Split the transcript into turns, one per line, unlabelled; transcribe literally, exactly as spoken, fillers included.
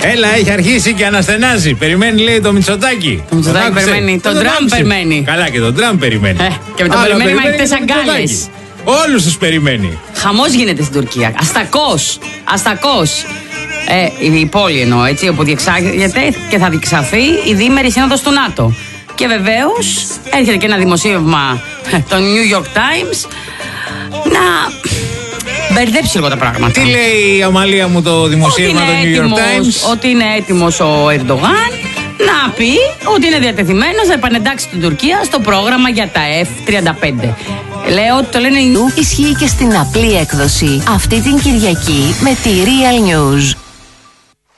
Έλα, έχει αρχίσει και αναστενάζει. Περιμένει, λέει, το Μητσοτάκι.
Το Μητσοτάκι περιμένει. Τον Τραμπ περιμένει.
Καλά, και τον Τραμπ περιμένει.
Ε, και με τον
Άρα
περιμένει με ανοιχτές αγκάλες.
Όλους τους περιμένει.
Χαμός γίνεται στην Τουρκία. Αστακός. Αστακός. Ε, η πόλη εννοώ, έτσι, όπου διεξάγεται και θα διεξαχθεί η διήμερη σύνοδος του ΝΑΤΟ. Και βεβαίως έρχεται και ένα δημοσίευμα το New York Times να μπερδέψει λίγο τα πράγματα.
Τι λέει η Αμαλία μου το δημοσίευμα του New York Times?
Ότι είναι έτοιμος ο Ερντογάν να πει ότι είναι διατεθειμένος να επανεντάξει την Τουρκία στο πρόγραμμα για τα εφ τριάντα πέντε. Λέω ότι το λένε.
Ισχύει και στην απλή έκδοση αυτή την Κυριακή με τη Real News.